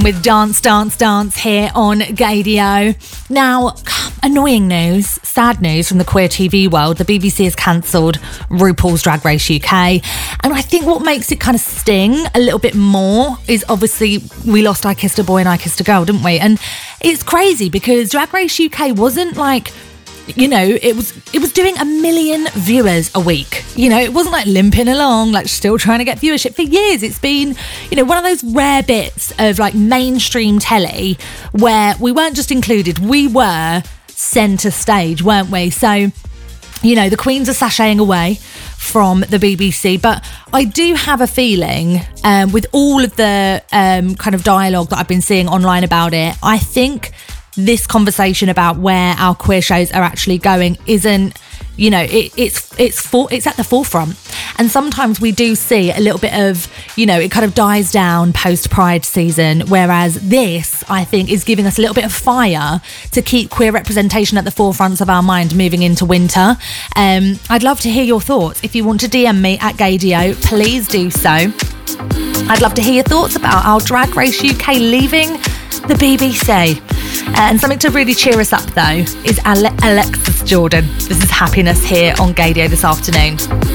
with Dance, Dance, Dance here on Gaydio. Now, annoying news, sad news from the queer TV world. The BBC has cancelled RuPaul's Drag Race UK. And I think what makes it kind of sting a little bit more is obviously we lost I Kissed a Boy and I Kissed a Girl, didn't we? And it's crazy because Drag Race UK wasn't like, you know, it was doing 1 million viewers a week. You know, it wasn't like limping along, like still trying to get viewership. For years, it's been, you know, one of those rare bits of like mainstream telly where we weren't just included, we were centre stage, weren't we? So, you know, the Queens are sashaying away from the BBC, but I do have a feeling with all of the kind of dialogue that I've been seeing online about it, I think this conversation about where our queer shows are actually going isn't, you know, it's at the forefront. And sometimes we do see a little bit of, you know, it kind of dies down post Pride season, whereas this, I think, is giving us a little bit of fire to keep queer representation at the forefront of our mind moving into winter. I'd love to hear your thoughts. If you want to DM me at Gaydio, please do so. I'd love to hear your thoughts about our Drag Race UK leaving the BBC. And something to really cheer us up, though, is Alexis Jordan. This is Happiness here on Gaydio this afternoon.